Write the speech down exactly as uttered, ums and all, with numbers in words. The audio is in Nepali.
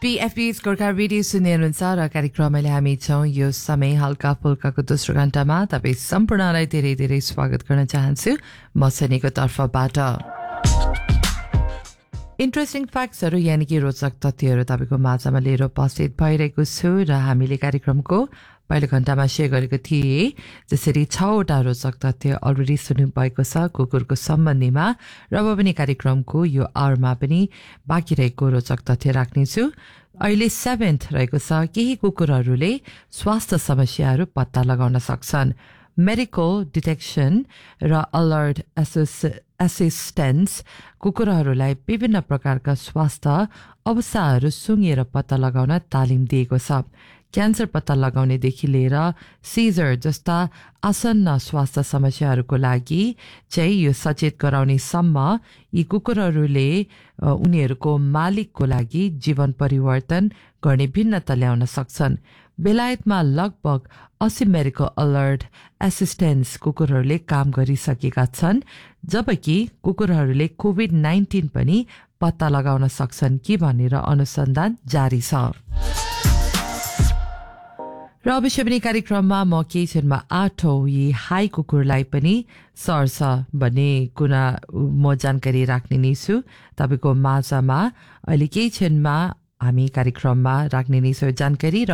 अर्पी एफपीएस गोर्खा रेडियो सुन्दै हुनुहुन्छ र कार्यक्रमले हामी छौँ यो समय हल्का फुल्काको दोस्रो घण्टामा तपाईँ सम्पूर्णलाई धेरै धेरै स्वागत गर्न चाहन्छु म सनीको तर्फबाट। इन्ट्रेस्टिङ फ्याक्ट्सहरू यानि कि रोचक तथ्यहरू तपाईँको माझमा लिएर उपस्थित भइरहेको छु र हामीले कार्यक्रमको पहिलो घण्टामा सेयर गरेको थिएँ जसरी छवटा रोचक तथ्य अलरेडी सुन्नु भएको छ कुकुरको सम्बन्धीमा र अब पनि कार्यक्रमको यो आवरमा पनि बाँकी रहेको रोचक तथ्य राख्नेछु। अहिले सेभेन्थ रहेको छ केही कुकुरहरूले स्वास्थ्य समस्याहरू पत्ता लगाउन सक्छन्। मेडिकल डिटेक्सन र अलर्ट एसोस एसिस्टेन्स कुकुरहरूलाई विभिन्न प्रकारका स्वास्थ्य अवस्थाहरू सुँघेर पत्ता लगाउन तालिम दिएको छ। क्यान्सर पत्ता लगाउनेदेखि लिएर सिजर जस्ता आसन्न स्वास्थ्य समस्याहरूको लागि चाहिँ यो सचेत गराउनेसम्म यी कुकुरहरूले उनीहरूको मालिकको लागि जीवन परिवर्तन गर्ने भिन्नता ल्याउन सक्छन्। बेलायतमा लगभग अस्सी मेडिकल अलर्ट एसिस्टेन्स कुकुरहरूले काम गरिसकेका छन् जबकि कुकुरहरूले कोभिड नाइन्टिन पनि पत्ता लगाउन सक्छन् कि भनेर अनुसन्धान जारी छ। र अवश्य पनि कार्यक्रममा म केही क्षणमा आठौँ यी हाई कुकुरलाई पनि सर्छ भन्ने कुरा म जानकारी राख्ने नै छु तपाईँको माझमा अहिले केही क्षणमा हामी कार्यक्रममा राख्ने नै छौँ जानकारी। र